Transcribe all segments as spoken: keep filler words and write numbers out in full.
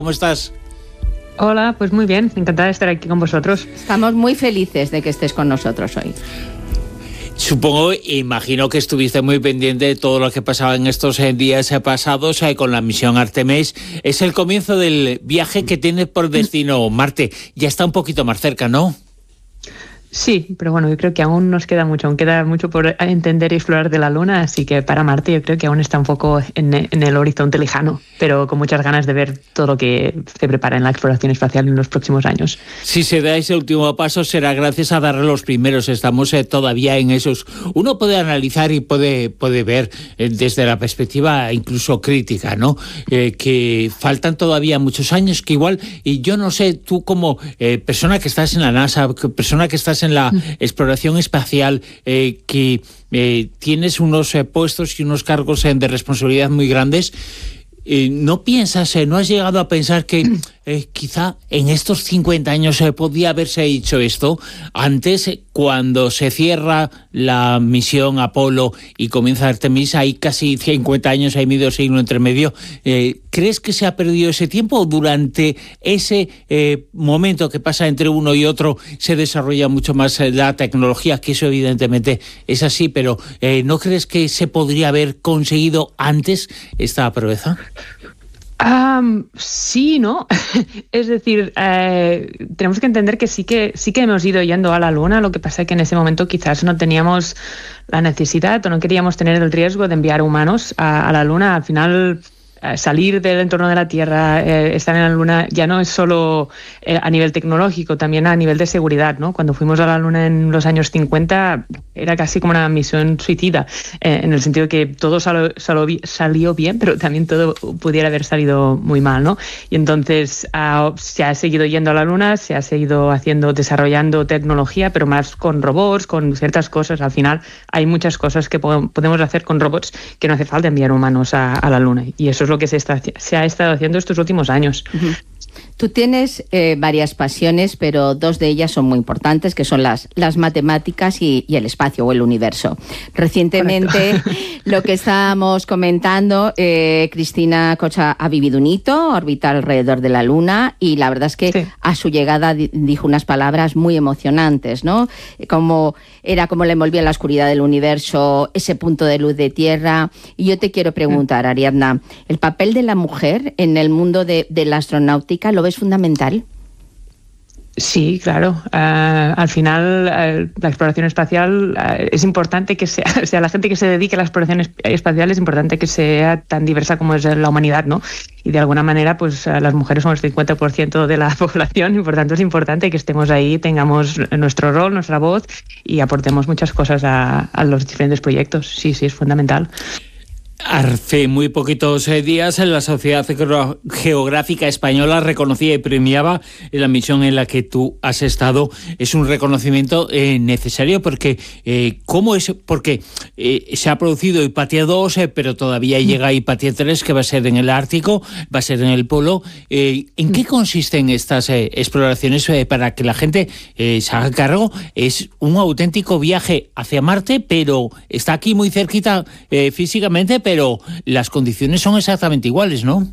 ¿Cómo estás? Hola, pues muy bien, encantada de estar aquí con vosotros. Estamos muy felices de que estés con nosotros hoy. Supongo, imagino que estuviste muy pendiente de todo lo que pasaba en estos días pasados eh, con la misión Artemis. Es el comienzo del viaje que tiene por destino Marte. Ya está un poquito más cerca, ¿no? Sí, pero bueno, yo creo que aún nos queda mucho, aún queda mucho por entender y explorar de la Luna, así que para Marte yo creo que aún está un poco en, en el horizonte lejano, pero con muchas ganas de ver todo lo que se prepara en la exploración espacial en los próximos años. Si se da ese último paso será gracias a dar los primeros, estamos eh, todavía en esos. Uno puede analizar y puede, puede ver eh, desde la perspectiva incluso crítica, ¿no? Eh, que faltan todavía muchos años, que igual, y yo no sé, tú como eh, persona que estás en la NASA, persona que estás en la exploración espacial, eh, que eh, tienes unos eh, puestos y unos cargos eh, de responsabilidad muy grandes, eh, ¿no piensas, eh, no has llegado a pensar que eh, quizá en estos cincuenta años eh, podía haberse hecho esto antes, eh, cuando se cierra la misión Apolo y comienza Artemis? Hay casi cincuenta años, hay medio siglo entre medio. Eh, ¿Crees que se ha perdido ese tiempo o durante ese eh, momento que pasa entre uno y otro se desarrolla mucho más eh, la tecnología? Que eso evidentemente es así, pero eh, ¿no crees que se podría haber conseguido antes esta proeza? Um, sí, ¿no? Es decir, eh, tenemos que entender que sí que sí que hemos ido yendo a la Luna, lo que pasa es que en ese momento quizás no teníamos la necesidad o no queríamos tener el riesgo de enviar humanos a, a la Luna. Al final, eh, salir del entorno de la Tierra, eh, estar en la Luna, ya no es solo eh, a nivel tecnológico, también a nivel de seguridad, ¿no? Cuando fuimos a la Luna en los años cincuenta era casi como una misión suicida, eh, en el sentido que todo salió, salió, salió bien, pero también todo pudiera haber salido muy mal, ¿no? Y entonces uh, se ha seguido yendo a la Luna, se ha seguido haciendo, desarrollando tecnología, pero más con robots, con ciertas cosas. Al final hay muchas cosas que po- podemos hacer con robots que no hace falta enviar humanos a, a la Luna, y eso es lo que se, está, se ha estado haciendo estos últimos años. Uh-huh. Tú tienes eh, varias pasiones, pero dos de ellas son muy importantes, que son las, las matemáticas y, y el espacio o el universo. Recientemente, correcto, lo que estábamos comentando, eh, Cristina Cocha ha vivido un hito, orbita alrededor de la Luna, y la verdad es que sí, a su llegada di- dijo unas palabras muy emocionantes, ¿no? Como era como le envolvía en la oscuridad del universo, ese punto de luz de Tierra. Y yo te quiero preguntar, Ariadna, ¿el papel de la mujer en el mundo de, de la astronáutica lo ves fundamental? Sí, claro. Uh, al final, uh, la exploración espacial uh, es importante que sea, o sea, la gente que se dedique a la exploración es- espacial es importante que sea tan diversa como es la humanidad, ¿no? Y de alguna manera, pues uh, las mujeres somos el cincuenta por ciento de la población, y por tanto es importante que estemos ahí, tengamos nuestro rol, nuestra voz y aportemos muchas cosas a, a los diferentes proyectos. Sí, sí, es fundamental. Hace muy poquitos eh, días la Sociedad Geográfica Española reconocía y premiaba la misión en la que tú has estado. Es un reconocimiento eh, necesario porque eh, ¿cómo es? Porque eh, se ha producido Hipatia dos, eh, pero todavía llega Hipatia tres, que va a ser en el Ártico, va a ser en el Polo. Eh, ¿En qué consisten estas eh, exploraciones eh, para que la gente eh, se haga cargo? Es un auténtico viaje hacia Marte, pero está aquí muy cerquita eh, físicamente, pero pero las condiciones son exactamente iguales, ¿no?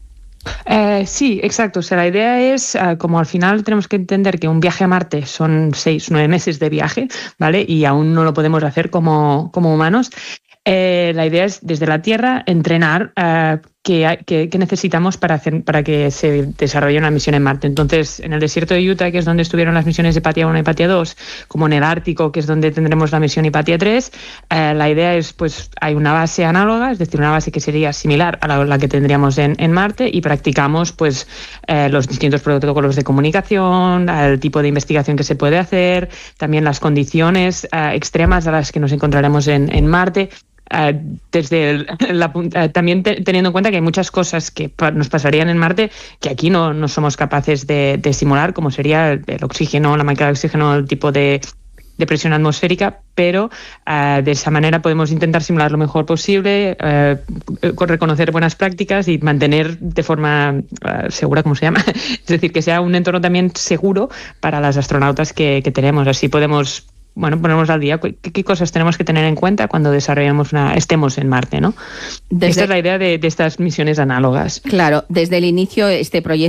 Eh, sí, exacto. O sea, la idea es, uh, como al final tenemos que entender que un viaje a Marte son seis, nueve meses de viaje, ¿vale? Y aún no lo podemos hacer como, como humanos. Eh, la idea es, desde la Tierra, entrenar uh, qué, qué, qué necesitamos para, hacer, para que se desarrolle una misión en Marte. Entonces, en el desierto de Utah, que es donde estuvieron las misiones de Hipatia uno y Hipatia dos, como en el Ártico, que es donde tendremos la misión Hipatia tres, eh, la idea es, pues, hay una base análoga, es decir, una base que sería similar a la, la que tendríamos en, en Marte, y practicamos, pues, eh, los distintos protocolos de comunicación, el tipo de investigación que se puede hacer, también las condiciones eh, extremas a las que nos encontraremos en, en Marte. Uh, desde el, la, uh, también te, teniendo en cuenta que hay muchas cosas que pa- nos pasarían en Marte que aquí no, no somos capaces de, de simular, como sería el, el oxígeno, la máquina de oxígeno, el tipo de, de presión atmosférica, pero uh, de esa manera podemos intentar simular lo mejor posible, uh, reconocer buenas prácticas y mantener de forma uh, segura, ¿cómo se llama? Es decir, que sea un entorno también seguro para las astronautas que, que tenemos. Así podemos bueno, ponernos al día qué, qué cosas tenemos que tener en cuenta cuando desarrollamos una, estemos en Marte, ¿no? Desde, Esta es la idea de, de estas misiones análogas. Claro, desde el inicio este proyecto